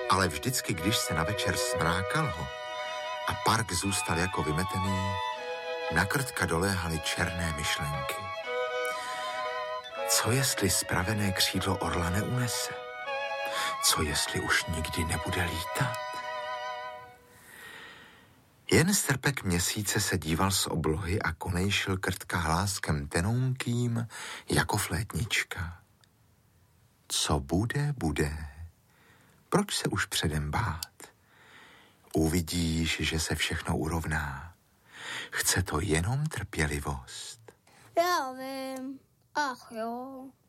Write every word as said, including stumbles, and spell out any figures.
Ale vždycky, když se na večer smrákalo a park zůstal jako vymetený, na Krtka doléhaly černé myšlenky. Co jestli spravené křídlo orla neunese? Co jestli už nikdy nebude lítat? Jen strpek měsíce se díval z oblohy a konejšil Krtka hláskem tenounkým jako flétnička. Co bude, bude. Proč se už předem bát? Uvidíš, že se všechno urovná. Chce to jenom trpělivost. Já vím. Ach jo.